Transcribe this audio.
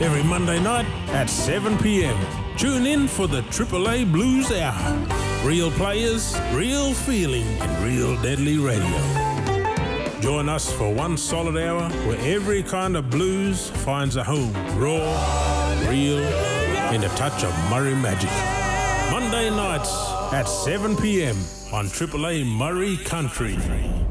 every Monday night at 7 p.m. Tune in for the AAA Blues Hour. Real players, real feeling, and real deadly radio. Join us for one solid hour where every kind of blues finds a home. Raw, real, and a touch of Murray magic. Monday nights at 7 p.m. on AAA Murray Country.